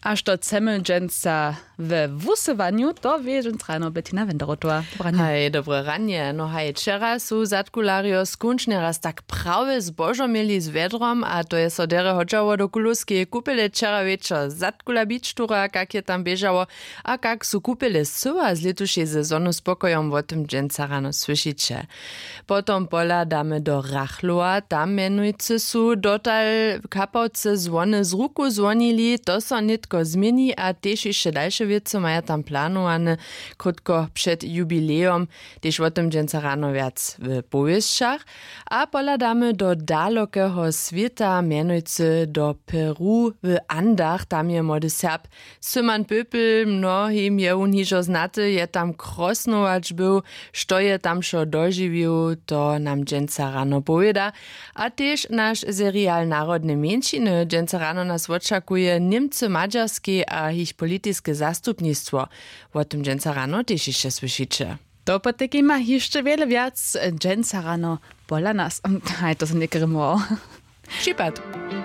Aż to Zemmelgenca we wusywaniu, to wie dżęc rano Bettina Wenderotowa. Hej, dobre ranie. No hej, wczera su zatkulario skunčne raz tak prawie zbożo mieli z wiedrom, a to je so dere hodžało do kuluskie kupili wczera wieczor zatkula bičtura, kak je tam biežało, a kak su kupili syła z letušej sezonu spokojom o tym dżęca rano słyszycie. Potom pola damy do Rachlua, tam menujcy su dotal kapałce zwony z ruku zwonili, to so nitko zmieni, a też jeszcze dalsze wiece mają tam planowane krótko przed jubileum, też o tym dżęca rano wiac w powieściach. A pola damy do dalekiego świata, menujcy do Peru w Andach, tam je młody Serb Szymon Pöpel, mnohim je uniżo znaty, je tam krosnować był, što je tam šo dožiwił, to nam dżęca rano powieda. A też nasz serial Narodne Mieńšiny dżęca rano nas oczekuje Niemcy, Mađarskie a ich polityczne zastupnictwo. O tym dżęca rano też jeszcze słyszycie. To potyki ma jeszcze wiele wiac dżęca rano pola nas. To są niektóre mowa. Przypad.